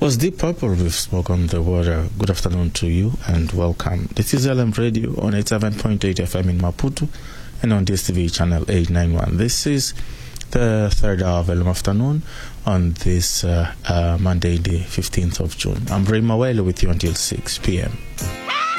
was Deep Purple with Smoke on the Water. Good afternoon to you and welcome. This is LM Radio on 87.8 FM in Maputo and on DSTV channel 891. This is the third hour of LM Afternoon on this Monday, the 15th of June. I'm Ray Mawelo with you until 6 p.m.